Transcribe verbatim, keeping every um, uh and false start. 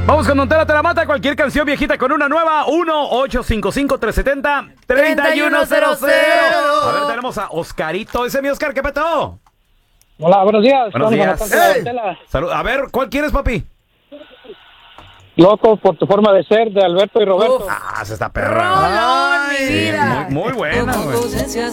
Vamos con Don Tela te la mata, cualquier canción viejita con una nueva, uno ocho cinco cinco, tres siete cero, tres uno cero cero. A ver, tenemos a Oscarito. Ese es mi Oscar, ¿qué petó? Hola, buenos días. Buenos días. Hey. Salud. A ver, ¿cuál quieres, papi? Loco por tu forma de ser, de Alberto y Roberto. Uf. Ah, se está perra. Rolón, mi vida. Muy, muy buena, güey.